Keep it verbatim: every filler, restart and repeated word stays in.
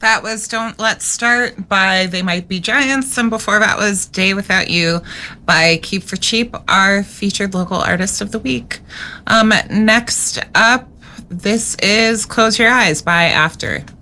That was Don't Let's Start by They Might Be Giants, and before that was Day Without You by Keep for Cheap, our featured local artist of the week. Um, next up, this is Close Your Eyes by After.